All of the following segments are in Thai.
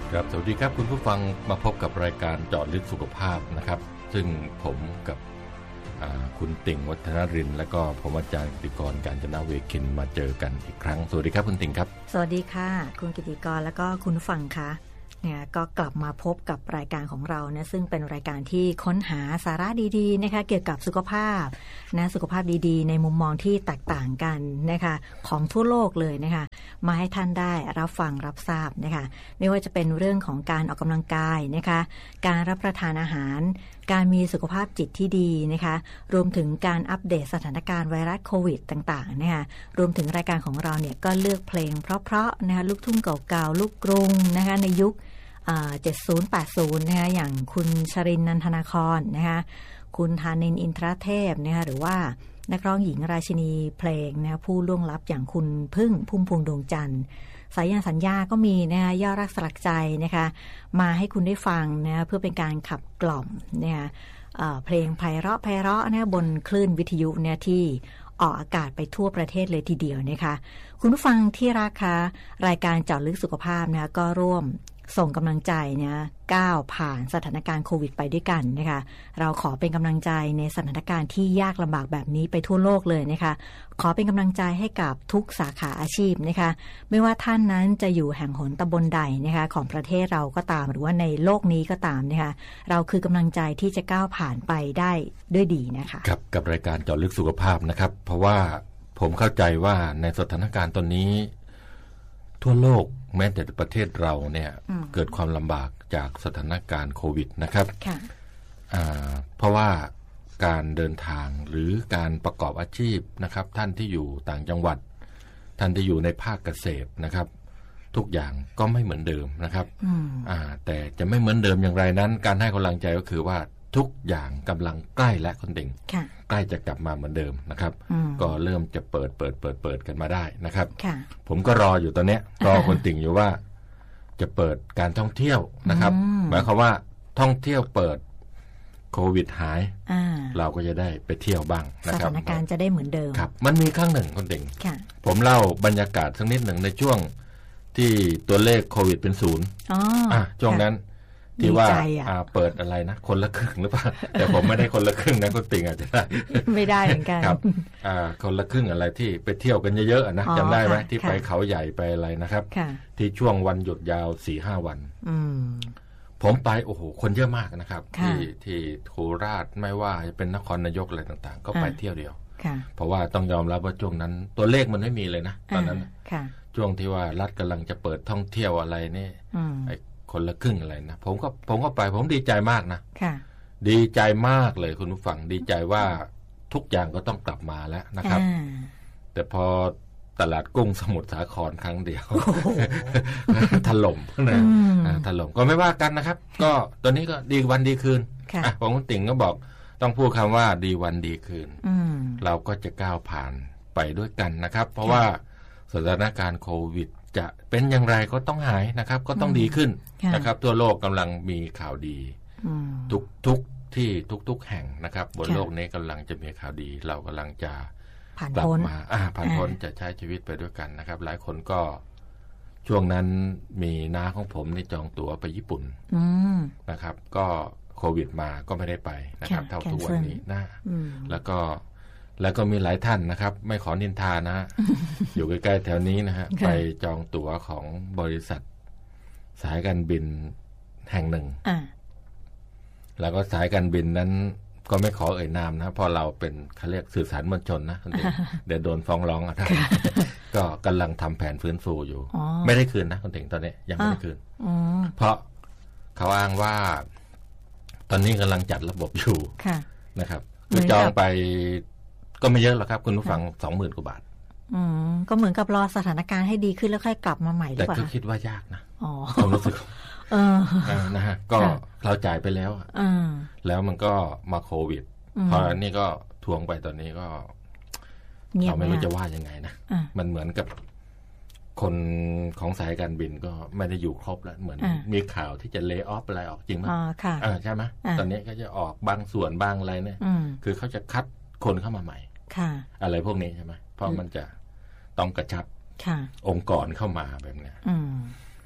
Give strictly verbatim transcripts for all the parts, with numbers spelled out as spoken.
ครับสวัสดีครับคุณผู้ฟังมาพบกับรายการเจาะลึกสุขภาพนะครับซึ่งผมกับคุณติ่งวัฒนรินทร์และก็ผมอาจารย์กิติกรกาญจนเวคินมาเจอกันอีกครั้งสวัสดีครับคุณติ่งครับสวัสดีค่ะคุณกิติกรแล้วก็คุณผู้ฟังค่ะเนี่ยก็กลับมาพบกับรายการของเรานะซึ่งเป็นรายการที่ค้นหาสาระดีๆนะคะเกี่ยวกับสุขภาพนะสุขภาพดีๆในมุมมองที่แตกต่างกันนะคะของทั่วโลกเลยนะคะมาให้ท่านได้รับฟังรับทราบนะคะไม่ว่าจะเป็นเรื่องของการออกกำลังกายนะคะการรับประทานอาหารการมีสุขภาพจิตที่ดีนะคะรวมถึงการอัปเดตสถานการณ์ไวรัสโควิดต่างๆนะคะรวมถึงรายการของเราเนี่ยก็เลือกเพลงเพราะๆนะคะลูกทุ่งเก่าๆลูกกรุงนะคะในยุคเจ็ดสิบ แปดสิบนะคะอย่างคุณชรินทร์ นันทนาครนะคะคุณธานินทร์อินทรเทพนะคะหรือว่านักร้องหญิงราชินีเพลงนะคะผู้ล่วงลับอย่างคุณพึ่งพุ่มพวงดวงจันทร์สายยานสัญญาก็มีนะคะย่อรักสลักใจนะคะมาให้คุณได้ฟังนะเพื่อเป็นการขับกล่อมนะคะเพลงไพเราะไพเราะนะบนคลื่นวิทยุเนี่ยที่ออกอากาศไปทั่วประเทศเลยทีเดียวนะคะคุณผู้ฟังที่รักคะรายการเจาะลึกสุขภาพนะก็ร่วมส่งกำลังใจนะก้าวผ่านสถานการณ์โควิดไปด้วยกันนะคะเราขอเป็นกำลังใจในสถานการณ์ที่ยากลำบากแบบนี้ไปทั่วโลกเลยนะคะขอเป็นกำลังใจให้กับทุกสาขาอาชีพนะคะไม่ว่าท่านนั้นจะอยู่แห่งหนตำบลใดนะคะของประเทศเราก็ตามหรือว่าในโลกนี้ก็ตามนะคะเราคือกำลังใจที่จะก้าวผ่านไปได้ด้วยดีนะคะครับกับรายการเจาะลึกสุขภาพนะครับเพราะว่าผมเข้าใจว่าในสถานการณ์ตอนนี้ทั่วโลกแม้แต่ประเทศเราเนี่ยเกิดความลำบากจากสถานการณ์โควิดนะครับเพราะว่าการเดินทางหรือการประกอบอาชีพนะครับท่านที่อยู่ต่างจังหวัดท่านที่อยู่ในภาคเกษตรนะครับทุกอย่างก็ไม่เหมือนเดิมนะครับแต่จะไม่เหมือนเดิมอย่างไรนั้นการให้กำลังใจก็คือว่าทุกอย่างกำลังใกล้และคนติ่งใกล้จะกลับมาเหมือนเดิมนะครับก็เริ่มจะเปิดเปิดเปิดเปิดกันมาได้นะครับผมก็รออยู่ตอนนี้รอคนติ่งอยู่ว่าจะเปิดการท่องเที่ยวนะครับหมายความว่าท่องเที่ยวเปิดโควิดหายเราก็จะได้ไปเที่ยวบ้างนะครับสถานการณ์จะได้เหมือนเดิมครับมันมีครั้งหนึ่งคนติ่งผมเล่าบรรยากาศสักนิดหนึ่งในช่วงที่ตัวเลขโควิดเป็นศูนย์อ่ะช่วงนั้นที่ว่าเปิดอะไรนะคนละครึ่งหรือเปล่าแต่ผมไม่ได้คนละครึ่งนะคุณติ่งอาจจะได้ไม่ได้เหมือนกันครับคนละครึ่งอะไรที่ไปเที่ยวกันเยอะๆนะจำได้ไหมที่ไปเขาใหญ่ไปอะไรนะครับที่ช่วงวันหยุดยาว สี่ห้า วันผมไปโอ้โหคนเยอะมากนะครับที่ที่โคราชไม่ว่าจะเป็นนครนายกอะไรต่างๆก็ไปเที่ยวเดียวเพราะว่าต้องยอมรับว่าช่วงนั้นตัวเลขมันไม่มีเลยนะตอนนั้นช่วงที่ว่ารัฐกำลังจะเปิดท่องเที่ยวอะไรนี่คนละครึ่งอะไรนะผมก็ผมก็ไปผมดีใจมากนะดีใจมากเลยคุณผู้ฟังดีใจว่าทุกอย่างก็ต้องกลับมาแล้วนะครับแต่พอตลาดกุ้งสมุทรสาครครั้งเดียวถล่มนะถล่มก็ไม่ว่ากันนะครับก็ตอนนี้ก็ดีวันดีคืนอ่ะผมคุณติ่งก็บอกต้องพูดคำว่าดีวันดีคืนเราก็จะก้าวผ่านไปด้วยกันนะครับเพราะว่าสถานการณ์โควิดจะเป็นอย่างไรก็ต้องหายนะครับก็ต้องดีขึ้นนะครับทั่วโลกกำลังมีข่าวดีทุกทุกที่ทุกๆแห่งนะครับบนโลกนี้กำลังจะมีข่าวดีเรากำลังจะกลับมาผ่านพ้นจะใช้ชีวิตไปด้วยกันนะครับหลายคนก็ช่วงนั้นมีน้าของผมนี่จองตั๋วไปญี่ปุ่นนะครับก็โควิดมาก็ไม่ได้ไปนะครับเท่าทุกวันนี้นะแล้วก็แล้วก็มีหลายท่านนะครับไม่ขอนินทานะ อยู่ใกล้ๆแถวนี้นะฮะไปจองตั๋วของบริษัทสายการบินแห่งหนึ่งแล้วก็สายการบินนั้นก็ไม่ขอเอ่ยนามนะเพราะเราเป็นเขาเรียกสื่อสารมวลชนนะเดี๋ยวโดนฟ้องร้องอ่ะท่านก็กำลังทำแผนฟื้นฟูอยู่ไม่ได้คืนนะคุณติ๋งตอนนี้ยังไม่ได้คืนเพราะเขาอ้างว่าตอนนี้กำลังจัดระบบอยู่นะครับคือจองไปก็ไม่เยอะหรอกครับคุณผู้ฟัง สองหมื่น กว่าบาทอืมก็เหมือนกับรอสถานการณ์ให้ดีขึ้นแล้วค่อยกลับมาใหม่หรือเปล่าแต่ก็คิดว่ายากนะอ๋อความรู้สึกเออนะฮะก็เราจ่ายไปแล้วอ่าแล้วมันก็มาโควิดพอนี่ก็ทวงไปตอนนี้ก็เราไม่รู้จะว่ายังไงนะมันเหมือนกับคนของสายการบินก็ไม่ได้อยู่ครบแล้วเหมือนมีข่าวที่จะเลย์ออฟอะไรออกจริงไหมอ๋อค่ะใช่ไหมตอนนี้ก็จะออกบางส่วนบางอะไรเนี่ยคือเขาจะคัดคนเข้ามาใหม่อะไรพวกนี้ใช่ไหมเพราะมันจะต้องกระชับองค์กรเข้ามาแบบนี้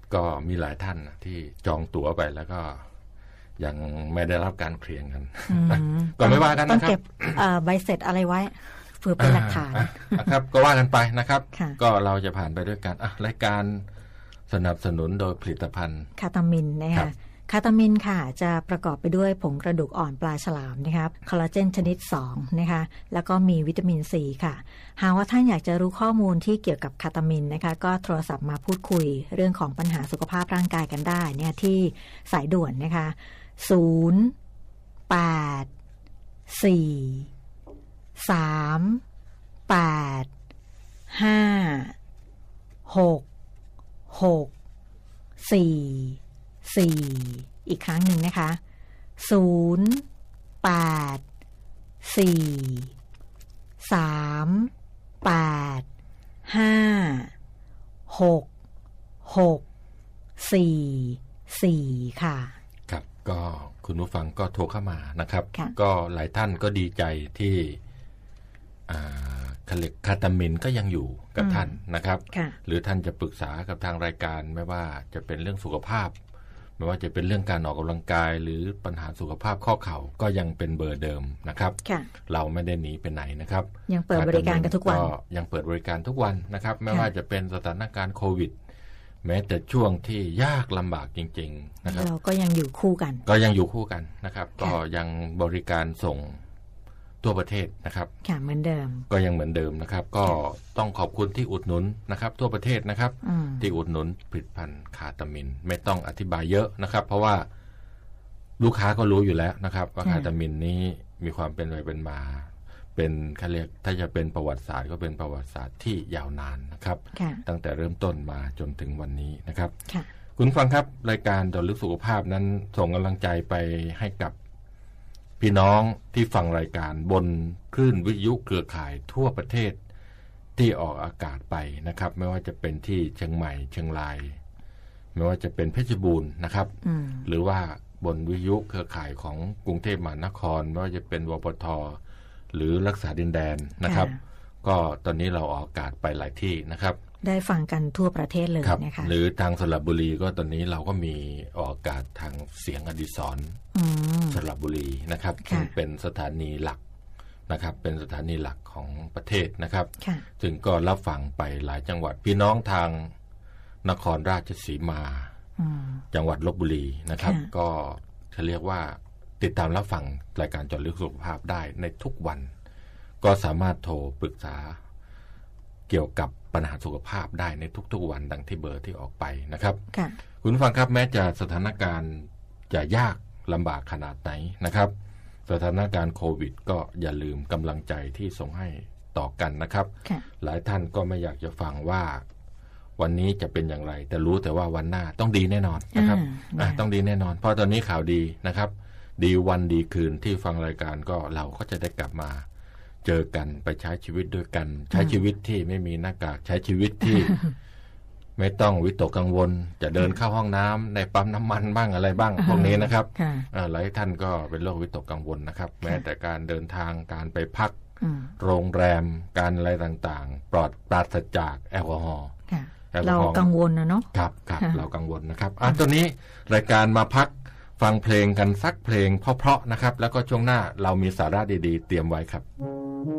ก็มีหลายท่านที่จองตั๋วไปแล้วก็ยังไม่ได้รับการเคลียร์กันก็ไม่ว่ากันนะครับต้องเก็บใบเสร็จอะไรไว้เพื่อเป็นหลักฐานนะครับก็ว่ากันไปนะครับก็เราจะผ่านไปด้วยกันรายการสนับสนุนโดยผลิตภัณฑ์คาตามินนะคะคาตามินค่ะจะประกอบไปด้วยผงกระดูกอ่อนปลาฉลามนะครับคอลลาเจนชนิดสองนะคะแล้วก็มีวิตามินซีค่ะหากว่าท่านอยากจะรู้ข้อมูลที่เกี่ยวกับคาตามินนะคะก็โทรศัพท์มาพูดคุยเรื่องของปัญหาสุขภาพร่างกายกันได้เนี่ยที่สายด่วนนะคะศูนย์ แปด สี่ สาม แปด ห้า หก หก สี่ สี่ อีกครั้งหนึ่งนะคะศูนย์ แปด สี่ สาม แปด ห้า หก หก สี่ สี่ ค่ะครับก็คุณผู้ฟังก็โทรเข้ามานะครับก็หลายท่านก็ดีใจที่อ่าคาตามินก็ยังอยู่กับท่านนะครับหรือท่านจะปรึกษากับทางรายการไม่ว่าจะเป็นเรื่องสุขภาพไม่ว่าจะเป็นเรื่องการออกกำลังกายหรือปัญหาสุขภาพข้อเข่าก็ยังเป็นเบอร์เดิมนะครับเราไม่ได้หนีไปไหนนะครับยังเปิดบริการกันทุกวันก็ยังเปิดบริการทุกวันนะครับไม่ว่าจะเป็นสถานการณ์โควิดแม้แต่ช่วงที่ยากลำบากจริงๆนะครับเราก็ยังอยู่คู่กันก็ยังอยู่คู่กันนะครับก็ยังบริการส่งทั่วประเทศนะครับค่ะเหมือนเดิมก็ยังเหมือนเดิมนะครับก็ต้องขอบคุณที่อุดหนุนนะครับทั่วประเทศนะครับที่อุดหนุนผลิตภัณฑ์คาตามินไม่ต้องอธิบายเยอะนะครับเพราะว่าลูกค้าก็รู้อยู่แล้วนะครับว่าคาตามินนี้มีความเป็นไปเป็นมาเป็นเขาเรียกถ้าจะเป็นประวัติศาสตร์ก็เป็นประวัติศาสตร์ที่ยาวนานนะครับตั้งแต่เริ่มต้นมาจนถึงวันนี้นะครับคุณฟังครับรายการดลลึกสุขภาพนั้นส่งกำลังใจไปให้กับพี่น้องที่ฟังรายการบนคลื่นวิทยุเครือข่ายทั่วประเทศที่ออกอากาศไปนะครับไม่ว่าจะเป็นที่เชียงใหม่เชียงรายไม่ว่าจะเป็นเพชรบูรณ์นะครับหรือว่าบนวิทยุเครือข่ายของกรุงเทพมหานครไม่ว่าจะเป็นวปท.หรือรักษาดินแดนนะครับก็ตอนนี้เราออกอากาศไปหลายที่นะครับได้ฟังกันทั่วประเทศเลยนะคะหรือทางสระบุรีก็ตอนนี้เราก็มีออกอากาศทางเสียงอดิศรสระบุรีนะครับซึ่งเป็นสถานีหลักนะครับเป็นสถานีหลักของประเทศนะครับซึ่งก็รับฟังไปหลายจังหวัดพี่น้องทางนครราชสีมาจังหวัดลพบุรีนะครับก็จะเรียกว่าติดตามรับฟังรายการเจาะลึกสุขภาพได้ในทุกวันก็สามารถโทรปรึกษาเกี่ยวกับปัญหาสุขภาพได้ในทุกๆวันดังที่เบอร์ที่ออกไปนะครับคุณผู้ฟังครับแม้จะสถานการณ์จะยากลำบากขนาดไหนนะครับสถานการณ์โควิดก็อย่าลืมกำลังใจที่ส่งให้ต่อกันนะครับหลายท่านก็ไม่อยากจะฟังว่าวันนี้จะเป็นอย่างไรแต่รู้แต่ว่าวันหน้าต้องดีแน่นอนนะครับต้องดีแน่นอนเพราะตอนนี้ข่าวดีนะครับดีวันดีคืนที่ฟังรายการก็เราก็จะได้กลับมาเจอกันไปใช้ชีวิตด้วยกันใช้ชีวิตที่ไม่มีหน้ากากใช้ชีวิตที่ ไม่ต้องวิตกกังวลจะเดินเข้าห้องน้ำในปั๊มน้ำมันบ้างอะไรบ้างพวกนี้นะครับหลายท่านก็เป็นโรควิตกกังวลนะครับแม้แต่การเดินทางการไปพักโรงแรมการอะไรต่างๆปลอดปราศจากแอลกอฮอล์เรากังวลนะเนาะครับครับเรากังวลนะครับอ่ะตอนนี้รายการมาพักฟังเพลงกันสักเพลงเพราะๆนะครับแล้วก็ช่วงหน้าเรามีสาระดีๆเตรียมไว้ครับ